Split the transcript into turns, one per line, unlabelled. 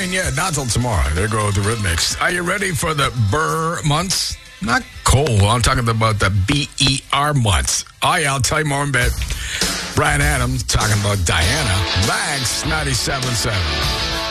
rain yet. Not till tomorrow. There go the Rhythmics. Are you ready for the Burr months? Not cold. I'm talking about the BER months. Oh, yeah, I'll tell you more in a bit. Brian Adams talking about Diana. Max 97.7.